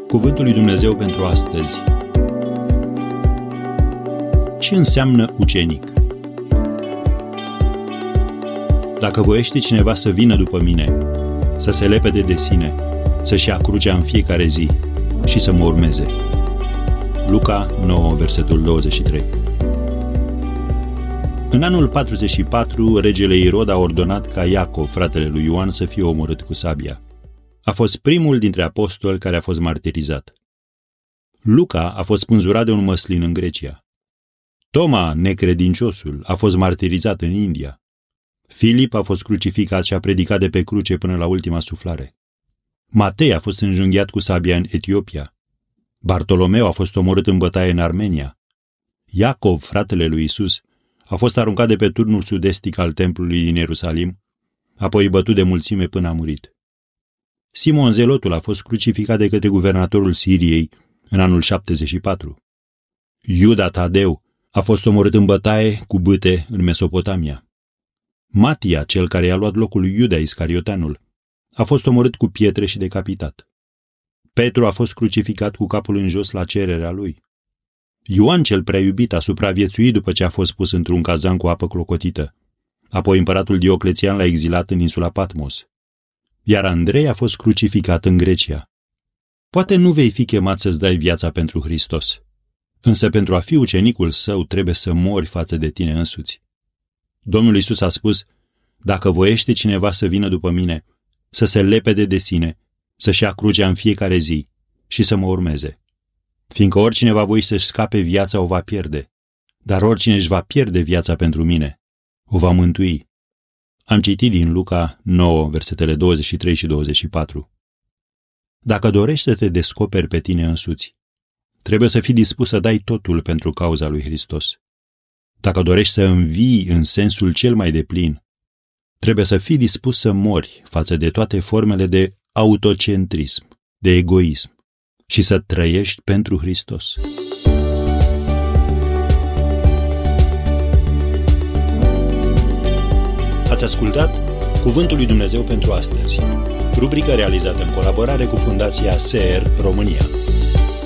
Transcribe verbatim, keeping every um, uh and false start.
Cuvântul lui Dumnezeu pentru astăzi. Ce înseamnă ucenic? Dacă voiește cineva să vină după mine, să se lepede de sine, să-și ia crucea în fiecare zi și să mă urmeze. Luca nouă, versetul douăzeci și trei. În anul patruzeci și patru, regele Irod a ordonat ca Iacov, fratele lui Ioan, să fie omorât cu sabia. A fost primul dintre apostoli care a fost martirizat. Luca a fost spânzurat de un măslin în Grecia. Toma, necredinciosul, a fost martirizat în India. Filip a fost crucificat și a predicat de pe cruce până la ultima suflare. Matei a fost înjunghiat cu sabia în Etiopia. Bartolomeu a fost omorât în bătaie în Armenia. Iacov, fratele lui Isus, a fost aruncat de pe turnul sud-estic al templului din Ierusalim, apoi bătut de mulțime până a murit. Simon Zelotul a fost crucificat de către guvernatorul Siriei în anul șaptezeci și patru. Iuda Tadeu a fost omorât în bătaie cu bâte în Mesopotamia. Matia, cel care i-a luat locul lui Iuda Iscarioteanul, a fost omorât cu pietre și decapitat. Petru a fost crucificat cu capul în jos la cererea lui. Ioan cel prea iubit a supraviețuit după ce a fost pus într-un cazan cu apă clocotită. Apoi împăratul Dioclețian l-a exilat în insula Patmos. Iar Andrei a fost crucificat în Grecia. Poate nu vei fi chemat să-ți dai viața pentru Hristos, însă pentru a fi ucenicul său trebuie să mori față de tine însuți. Domnul Iisus a spus, dacă voiește cineva să vină după mine, să se lepede de sine, să-și ia crucea în fiecare zi și să mă urmeze. Fiindcă oricine va voi să-și scape viața o va pierde, dar oricine își va pierde viața pentru mine, o va mântui. Am citit din Luca nouă, versetele douăzeci și trei și douăzeci și patru. Dacă dorești să te descoperi pe tine însuți, trebuie să fii dispus să dai totul pentru cauza lui Hristos. Dacă dorești să învii în sensul cel mai deplin, trebuie să fii dispus să mori față de toate formele de autocentrism, de egoism și să trăiești pentru Hristos. Ați ascultat Cuvântul lui Dumnezeu pentru astăzi, rubrică realizată în colaborare cu Fundația S E R România.